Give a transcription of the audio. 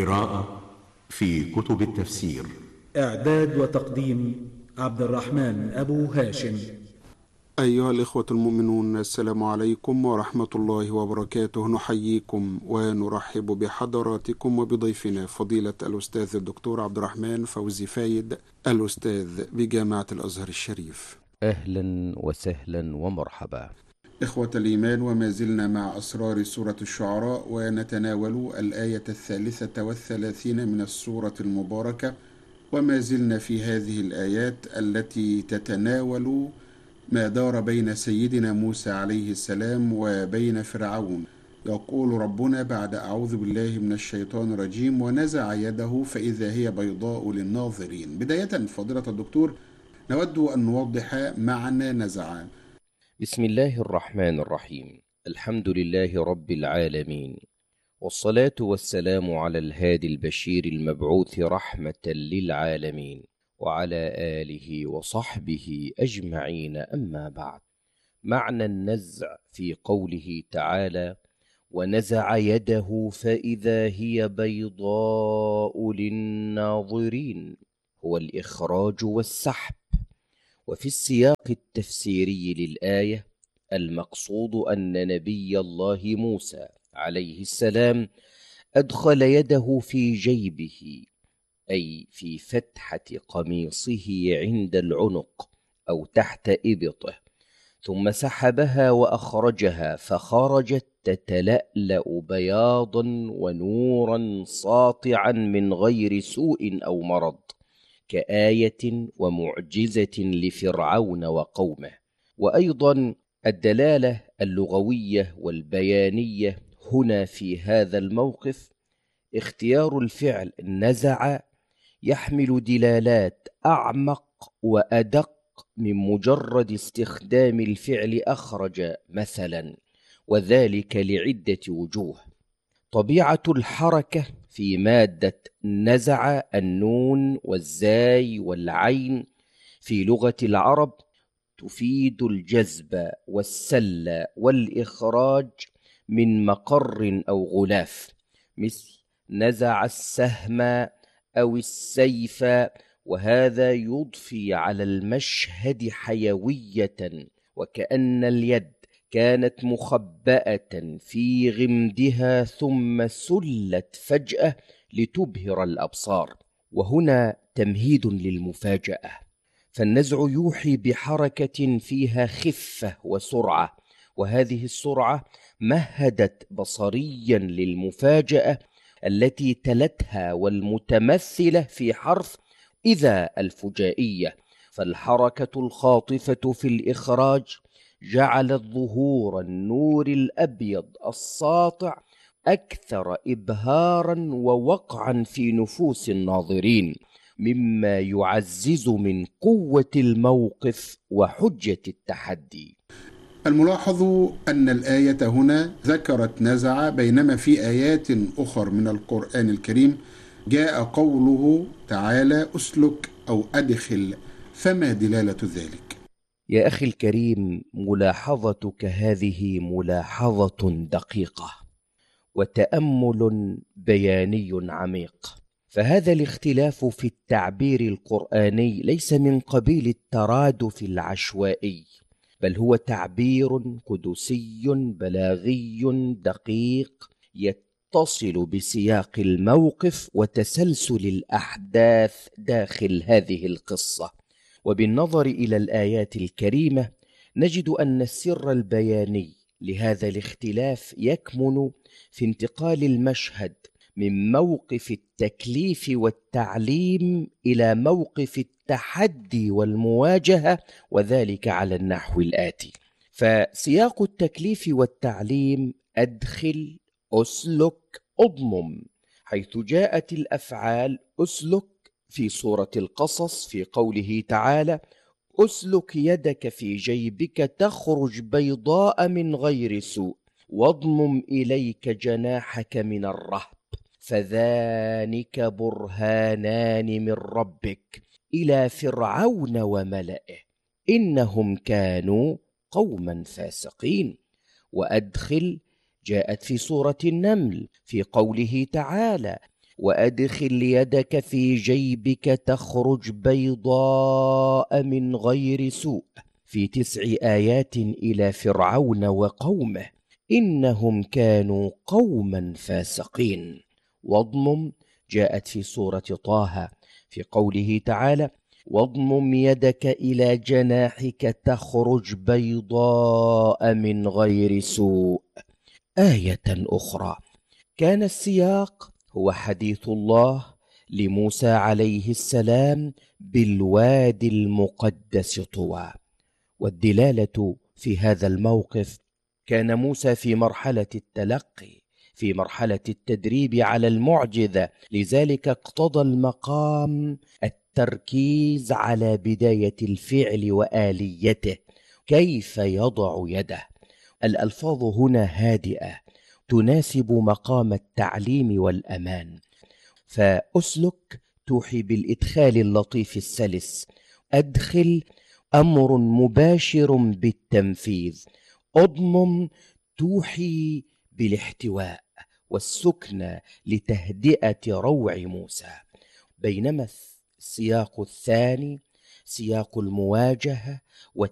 قراءة في كتب التفسير. إعداد وتقديم عبد الرحمن أبو هاشم. أيها الإخوة المؤمنون، السلام عليكم ورحمة الله وبركاته. نحييكم ونرحب بحضراتكم وبضيفنا فضيلة الأستاذ الدكتور عبد الرحمن فوزي فايد، الأستاذ بجامعة الأزهر الشريف. أهلا وسهلا ومرحبا. إخوة الإيمان، وما زلنا مع أسرار سورة الشعراء، ونتناول الآية 33 من السورة المباركة، وما زلنا في هذه الآيات التي تتناول ما دار بين سيدنا موسى عليه السلام وبين فرعون. يقول ربنا بعد أعوذ بالله من الشيطان الرجيم: ونزع يده فإذا هي بيضاء للناظرين. بداية فضيلة الدكتور، نود أن نوضح معنى نزع. بسم الله الرحمن الرحيم. الحمد لله رب العالمين، والصلاة والسلام على الهادي البشير المبعوث رحمة للعالمين، وعلى آله وصحبه أجمعين. أما بعد، معنى النزع في قوله تعالى: ونزع يده فإذا هي بيضاء للناظرين، هو الإخراج والسحب. وفي السياق التفسيري للآية المقصود أن نبي الله موسى عليه السلام أدخل يده في جيبه، أي في فتحة قميصه عند العنق أو تحت إبطه، ثم سحبها وأخرجها، فخرجت تتلألأ بياضا ونورا ساطعا من غير سوء أو مرض، كآية ومعجزة لفرعون وقومه. وأيضا الدلالة اللغوية والبيانية هنا في هذا الموقف، اختيار الفعل نزع يحمل دلالات أعمق وأدق من مجرد استخدام الفعل أخرج مثلا، وذلك لعدة وجوه. طبيعة الحركة في مادة نزع، النون والزاي والعين، في لغة العرب تفيد الجذب والسل والإخراج من مقر أو غلاف، مثل نزع السهم أو السيف، وهذا يضفي على المشهد حيوية، وكأن اليد كانت مخبأة في غمدها ثم سلت فجأة لتبهر الأبصار. وهنا تمهيد للمفاجأة، فالنزع يوحي بحركة فيها خفة وسرعة، وهذه السرعة مهدت بصريا للمفاجأة التي تلتها، والمتمثلة في حرف إذا الفجائية. فالحركة الخاطفة في الإخراج جعلت ظهور النور الأبيض الساطع أكثر إبهاراً ووقعاً في نفوس الناظرين، مما يعزز من قوة الموقف وحجة التحدي. الملاحظ أن الآية هنا ذكرت نزع، بينما في آيات أخر من القرآن الكريم جاء قوله تعالى: أسلك أو أدخل، فما دلالة ذلك؟ يا أخي الكريم، ملاحظتك هذه ملاحظة دقيقة وتأمل بياني عميق. فهذا الاختلاف في التعبير القرآني ليس من قبيل الترادف العشوائي، بل هو تعبير قدسي بلاغي دقيق يتصل بسياق الموقف وتسلسل الأحداث داخل هذه القصة. وبالنظر إلى الآيات الكريمة نجد أن السر البياني لهذا الاختلاف يكمن في انتقال المشهد من موقف التكليف والتعليم إلى موقف التحدي والمواجهة، وذلك على النحو الآتي. فسياق التكليف والتعليم أدخل، أسلك، أضمم، حيث جاءت الأفعال أسلك في سورة القصص في قوله تعالى: أسلك يدك في جيبك تخرج بيضاء من غير سوء واضمم إليك جناحك من الرهب فذلك برهانان من ربك إلى فرعون وملئه إنهم كانوا قوما فاسقين. وأدخل جاءت في سورة النمل في قوله تعالى: وأدخل يدك في جيبك تخرج بيضاء من غير سوء، في 9 آيات إلى فرعون وقومه إنهم كانوا قوما فاسقين. واضمم جاءت في سورة طه في قوله تعالى: واضمم يدك إلى جناحك تخرج بيضاء من غير سوء. آية أخرى كان السياق هو حديث الله لموسى عليه السلام بالوادي المقدس طوى. والدلالة في هذا الموقف كان موسى في مرحلة التلقي، في مرحلة التدريب على المعجزة، لذلك اقتضى المقام التركيز على بداية الفعل وآليته، كيف يضع يده. الألفاظ هنا هادئة تناسب مقام التعليم والأمان، فأسلك توحي بالإدخال اللطيف السلس، أدخل أمر مباشر بالتنفيذ، أضمم توحي بالاحتواء والسكنة لتهدئة روع موسى. بينما السياق الثاني سياق المواجهة